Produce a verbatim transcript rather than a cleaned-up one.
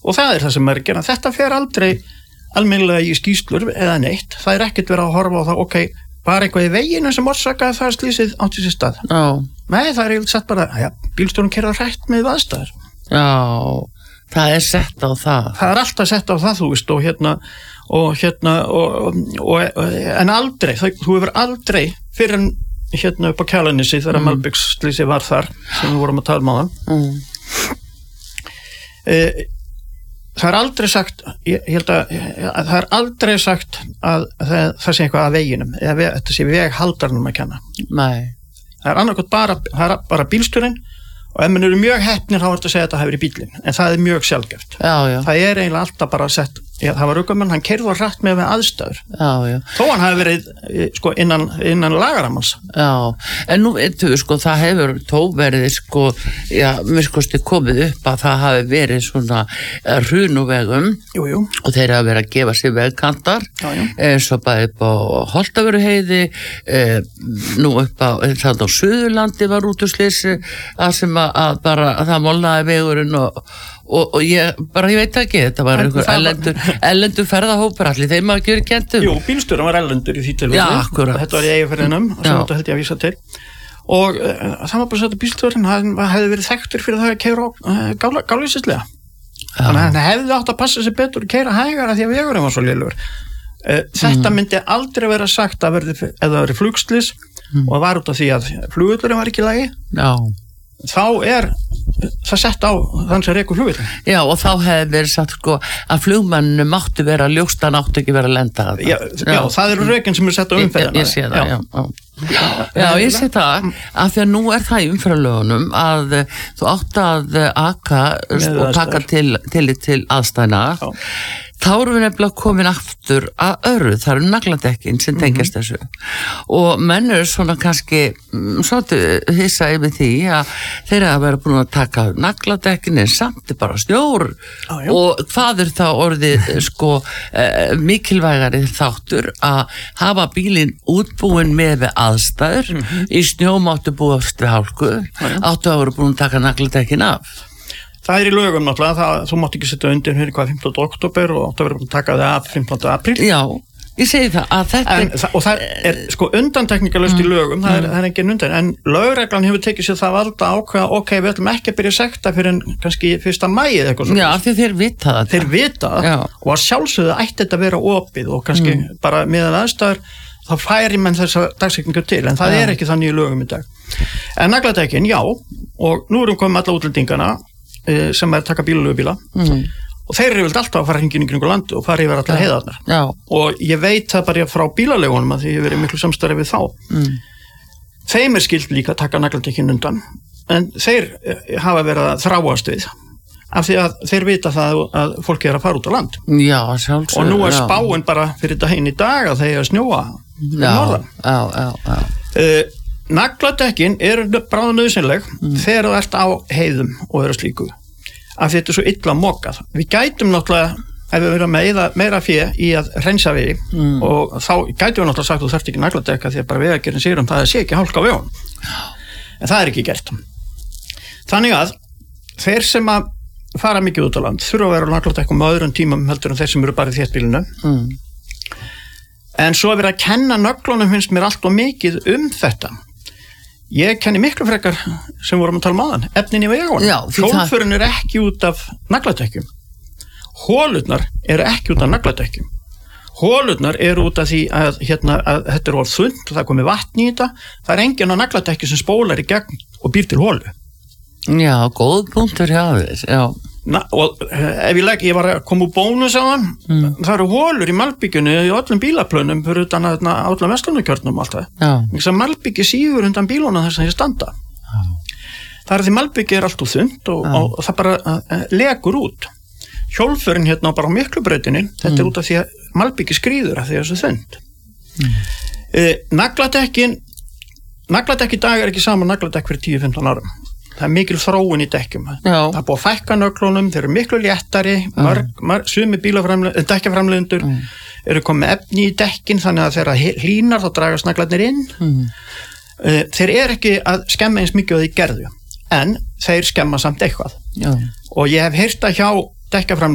og það er það sem er að gera. Þetta fer aldrei almennilega í skýrslur eða neitt. Það er ekkert verið að horfa á það, ok, bara eitthvað í veginu sem orsakaði það slysið átti sér stað. Já. Nei, það er eiginlega sett bara, já, bílstjórinn keyrði hrætt með aðstæður. Já, það er sett á það. Það er alltaf sett á það, þú veist, og hérna, og hérna, og, og, en aldrei, það, þú hefur aldrei fyrir en hérna upp á Kjalarnesi þegar mm. Malbikslysið var þar, sem við vorum að tala um á það. Mm. E, það er aldrei sagt, ég, ég held að, það er aldrei sagt að það, það sé eitthvað að veginum, eða veg, þetta sé veghaldarnum að kenna. Nei. Það er annarkot bara, það er bara bílstjórinn, og ef mann eru mjög heppnir þá er þetta að segja að þetta hefur í bílinn, en það er mjög sjálfgeft. Já, já. Það er eiginlega alltaf bara sett, já, það var aukumann, hann keyrði á hratt með með aðstæður. Já, já. Þó hann hafi verið, sko, innan, innan lagaramans. Já, en nú veitum við, sko, það hefur tó verið, sko, já, mér skoðst komið upp að það hafi verið svona hrunuvegum. Jú, jú. Og þeir hafa verið að gefa sér vegkantar, já, já. eins og bara upp á Holtavöruheiði, eh, nú upp á, þannig á Suðurlandi var útuslýsi, að sem að, að bara, að það molnaði vegurinn og Og, og ég, bara ég veit ekki, þetta var einhver ellendur, ellendur ferðahópur allir, þeim að gera kentum. Jú, bílstjóran var ellendur í því tilvæg. Já, akkurat. Þetta var í Eyjafirðinum, sem þetta held ég að vísa til. Og uh, það var bara svo að bílstjóran hefði verið þekktur fyrir það að keyra uh, gáleysislega. Þannig að hann hefði átt að passa sig betur og keyra hægar að því að vegurinn var svo lélegur. Uh, þetta mm. myndi aldrei vera sagt að verði, ef það verið flugslys mm. og var út af því að flugvöllurinn var ekki í lagi. Já. Þá er það sett á þann sem rekur flugvöllinn. Já, og þá hefði verið sagt sko að flugmanninu mátti vera ljóst, hann átti ekki vera að lenda að það. Já, já, já, það eru rökin sem er sett á umferðina. Ég, ég sé það, já. Já, já. já ég sé það, af því að nú er það í umferðarlögunum að þú átt að aka og taka til, til, til aðstæðna. Já. Þá erum við nefnilega komin aftur að öru, það eru nagladekkin sem tengjast mm-hmm. þessu og menn eru svona kannski svolítið hissa yfir því að þeir hafa verið búin að taka nagladekkin en samt er bara snjór ah, og hvað er þá orðið sko eh, mikilvægari þáttur að hafa bílinn útbúin með við aðstæður mm-hmm. í snjómáttu búast við hálku ah, áttu að vera búin að taka nagladekkin af. Það er í lögum náttúrulega, það, þú mátt ekki setja undir fyrir hvað fimmtánda október og áttu að vera búin að taka það af fimmtánda apríl. Já, ég segi það að þetta en, er... Og það er sko undantekningalöst mm, í lögum, það er, mm. það er engin undan, en lögreglan hefur tekið sér það valda ákveða, ok, við ætlum ekki að byrja að sekta fyrir en kannski fyrsta maí eða eitthvað svona. Já, því þeir vita það. Þeir vita það og að sjálfsögðu ætti þetta að vera opið og kannski mm. bara meðan aðstæður, þá færi menn þessa dagsekningu til, en það ja. er ekki þannig í lögum í dag. En nagladekkin, já, og nú erum komið alla útlendingana sem er að taka bílalögubíla mm. og þeir eru vel alltaf að fara hringin í kringu landu og fara yfir allar ja. heiðarnar Já. og ég veit það bara frá bílalegunum að því ég hef verið miklu samstarfi við þá mm. þeim er skylt líka að taka nagladekkin undan en þeir hafa verið að þráast við af því að þeir vita það að fólki er að fara út á land Já, sjálfsög, og nú er já. spáin bara fyrir þetta hinn í dag að þeir að snjóa já, norðan já, já, já. Uh, Nagladekkin eru bráðan nauðsynleg mm. þegar það ert á heiðum og eru slíku af því þetta er svo illa mokað. Við gætum náttúrulega ef við verðum með meira fé í að hreinsa vegi mm. og þá gætum við náttúrulega sagt þú þarft ekki nagladekka því að bara vegagerðin segir um það að sé ekki hálka á vegunum en það er ekki gert. Þannig að þeir sem að fara mikið út á land þurfa að vera á nagladekkum á öðrum tímum heldur en þeir sem eru bara í þéttbýlinu mm. en svo að vera að kenna nöglunum finnst mér allt og mikið um þetta. Ég kenni miklu frekar sem vorum að tala um áðan, efnin í vegunum. Hjólförin er ekki út af nagladekkjum. Hólurnar eru ekki út af nagladekkjum. Hólurnar eru út af því að, hérna, að þetta er orð þund og það komi vatn í þetta. Það er enginn á nagladekki sem spólar í gegn og býr til hólu. Já, góð punktur hjá þess, já. Na, og ef ég legg, ég var að koma úr bónus á hann, mm. það eru hólur í malbyggjunni í öllum bílaplönum fyrir utan að allar vestlunarkjörnum og allt það. Þannig að malbyggi sífur undan bíluna þess að ég standa. Já. Það er því malbyggi er allt úr þund og, og, og það bara uh, legur út. Hjólförin hérna bara á Miklubrautinni, þetta mm. er út af því að malbyggi skríður af því að þessu þund. Mm. Uh, nagladekkin, nagladekk í dag er ekki saman nagladekk fyrir tíu til fimmtán árum. Það er mikil þróun í dekkjum. Já. Það er búið að fækka nöglunum, þeir eru miklu léttari, mörg, mörg, sumi dekkjaframleiðendur mm. eru komið efni í dekkin þannig að þegar hlýnar þá dragast naglarnir inn. Mm. Þeir eru ekki að skemma eins mikið á því gerðu, en þeir skemma samt eitthvað. Já. Og ég hef heyrt að hjá dekkjaframleiðendum